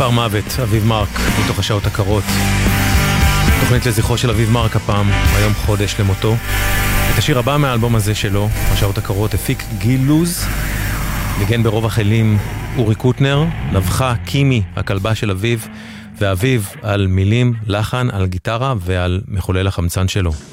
מספר מוות, אביב מרק, מתוך השעות הקרות. תוכנית לזכרו של אביב מרק הפעם, היום חודש למותו. את השיר הבא מהאלבום הזה שלו, השעות הקרות, הפיק גיל לוז, ניגן ברוב החלים אורי קוטנר, נבחה קימי, הכלבה של אביב, ואביב על מילים, לחן, על גיטרה ועל מחולל החמצן שלו.